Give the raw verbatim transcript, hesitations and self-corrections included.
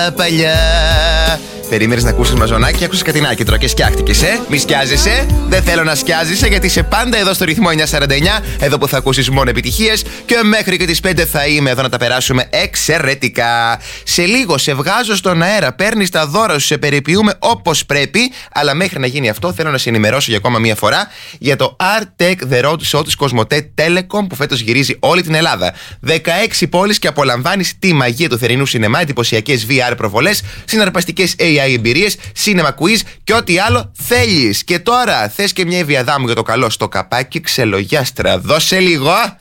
Παλιά. Περίμενες να ακούσεις μαζονάκι, άκουσες κατινάκι τώρα και σκιάχτηκες, ε! Μη σκιάζεσαι, δεν θέλω να σκιάζεσαι γιατί είσαι πάντα εδώ στο ρυθμό εννιακόσια σαράντα εννιά, εδώ που θα ακούσεις μόνο επιτυχίες και μέχρι και τις πέντε θα είμαι εδώ να τα περάσουμε εξαιρετικά. Σε λίγο σε βγάζω στον αέρα, παίρνεις τα δώρα σου, σε περιποιούμε όπως πρέπει, αλλά μέχρι να γίνει αυτό θέλω να σε ενημερώσω για ακόμα μία φορά για το Artec The Road Show της Cosmote Telecom που φέτος γυρίζει όλη την Ελλάδα. δεκαέξι πόλεις και απολαμβάνεις τη μαγεία του θερινού σινεμά, εντυπωσιακές βι αρ προβολές, συναρπαστικές έι άι εμπειρίες, cinema quiz και ό,τι άλλο θέλεις. Και τώρα θες και μια Eviadam για το καλό στο καπάκι, ξελογιάστρα, δώσε λίγο.